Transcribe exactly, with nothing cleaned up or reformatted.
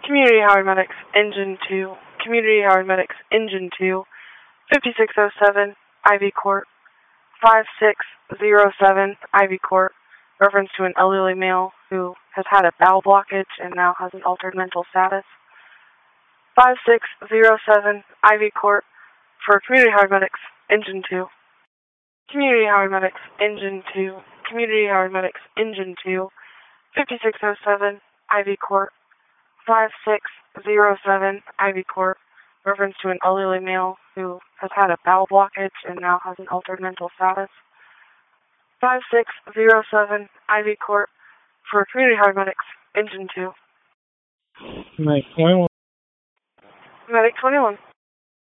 Community Howard Medics, Engine two. Community Howard Medics, Engine two. fifty-six oh seven, Ivy Court. five six oh seven, Ivy Court. Reference to an elderly male who has had a bowel blockage and now has an altered mental status. five six oh seven, Ivy Court. For Community Howard Medics, Engine two. Community Howard Medics, Engine two. Community Howard Medics, Engine two. fifty-six oh seven, Ivy Court. five six oh seven, Ivy Court. Reference to an elderly male who has had a bowel blockage and now has an altered mental status. five six oh seven, Ivy Court. For Community Howard Medics, Engine two. Medic twenty-one. Medic twenty-one.